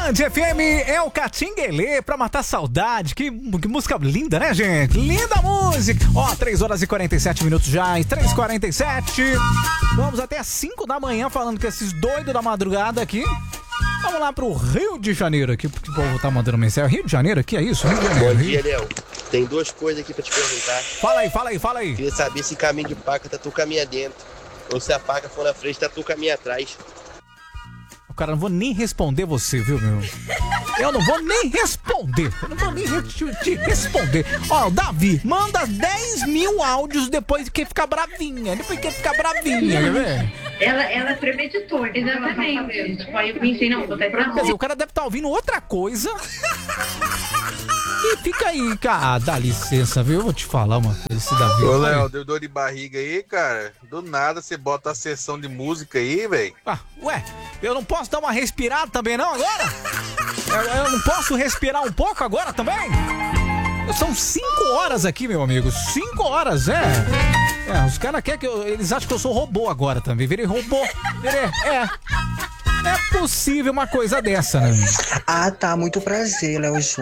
Band FM é o Catinguelê pra matar saudade. Que música linda, né, gente? Linda música. Ó, 3 horas e 47 minutos já, 3h47. Vamos até às 5 da manhã falando com esses doidos da madrugada aqui. Vamos lá pro Rio de Janeiro aqui, porque o povo tá mandando mensagem. Rio de Janeiro aqui, é isso? Rio de Janeiro. Bom dia, Léo. Tem duas coisas aqui pra te perguntar. Fala aí. Queria saber se caminho de paca tá tu caminha dentro. Ou se a paca for na frente, tá tu caminha atrás. Cara, não vou nem responder você, viu, meu? Eu não vou nem responder. Eu não vou nem te responder. Ó, o Davi, manda 10 mil áudios depois que ficar bravinha. Quer ver? Ela premeditou. Exatamente. Tipo, aí eu pensei, não, vou tentar. Quer dizer, o cara deve estar ouvindo outra coisa. E fica aí, cara. Dá licença, viu? Eu vou te falar uma coisa, esse Davi. Ô, Léo, deu dor de barriga aí, cara? Do nada você bota a sessão de música aí, velho. Ah, ué, eu não posso dar uma respirada também não agora? Eu não posso respirar um pouco agora também? São 5 horas aqui, meu amigo. 5 horas, os caras querem que eles acham que eu sou robô agora também. Virei robô. É possível uma coisa dessa, né? Ah, tá. Muito prazer, Léo Júnior.